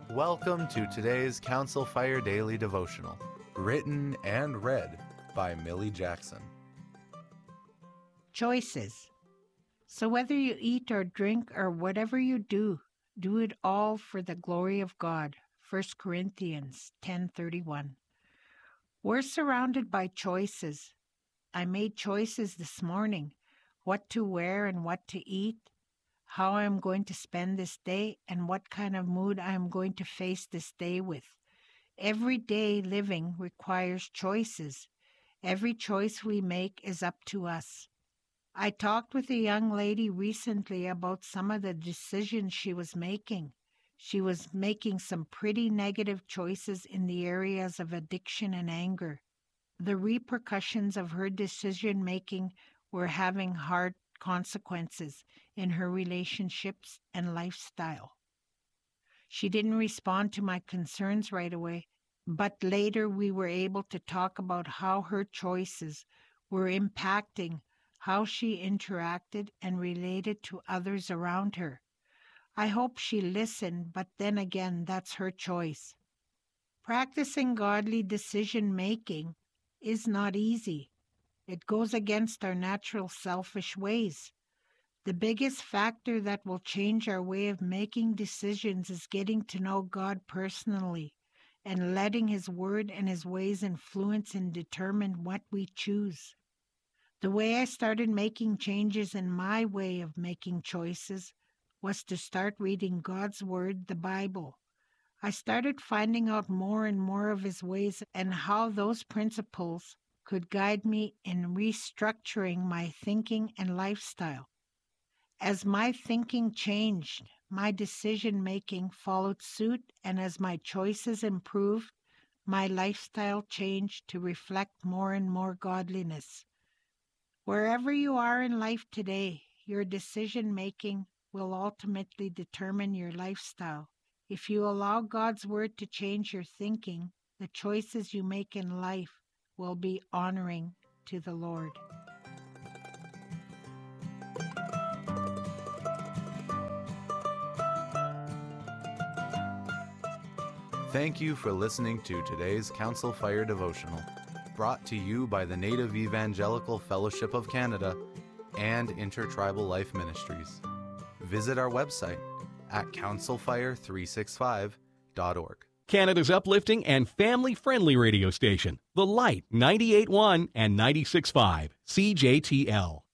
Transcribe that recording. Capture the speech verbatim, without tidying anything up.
Welcome to today's Council Fire Daily Devotional, written and read by Millie Jackson. Choices. So whether you eat or drink or whatever you do, do it all for the glory of God. First Corinthians ten thirty-one. We're surrounded by choices. I made choices this morning, what to wear and what to eat, how I am going to spend this day, and what kind of mood I am going to face this day with. Everyday living requires choices. Every choice we make is up to us. I talked with a young lady recently about some of the decisions she was making. She was making some pretty negative choices in the areas of addiction and anger. The repercussions of her decision-making were having hard consequences in her relationships and lifestyle. She didn't respond to my concerns right away, but later we were able to talk about how her choices were impacting how she interacted and related to others around her. I hope she listened, but then again, that's her choice. Practicing godly decision-making is not easy. It goes against our natural selfish ways. The biggest factor that will change our way of making decisions is getting to know God personally and letting His Word and His ways influence and determine what we choose. The way I started making changes in my way of making choices was to start reading God's Word, the Bible. I started finding out more and more of His ways and how those principles could guide me in restructuring my thinking and lifestyle. As my thinking changed, my decision-making followed suit, and as my choices improved, my lifestyle changed to reflect more and more godliness. Wherever you are in life today, your decision-making will ultimately determine your lifestyle. If you allow God's Word to change your thinking, the choices you make in life will be honoring to the Lord. Thank you for listening to today's Council Fire Devotional, brought to you by the Native Evangelical Fellowship of Canada and Intertribal Life Ministries. Visit our website at council fire three sixty-five dot org. Canada's uplifting and family-friendly radio station, The Light ninety-eight point one and ninety-six point five, C J T L.